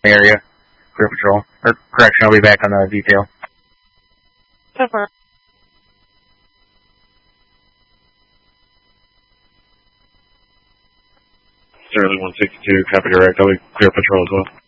area. Clear patrol. Or, correction, I'll be back on the detail. Over. Sterling 162, copy direct. I'll be clear patrol as well.